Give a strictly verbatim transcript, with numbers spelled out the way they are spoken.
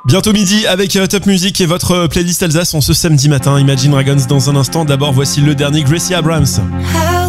Bientôt midi avec euh, Top Music et votre playlist Alsace en ce samedi matin. Imagine Dragons dans un instant. D'abord, voici le dernier Gracie Abrams.